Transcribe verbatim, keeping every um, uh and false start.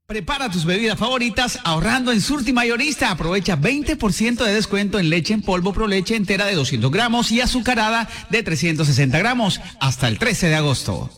Prepara tus bebidas favoritas ahorrando en Surti Mayorista. Aprovecha veinte por ciento de descuento en leche en polvo Pro Leche entera de doscientos gramos y azucarada de trescientos sesenta gramos hasta el trece de agosto.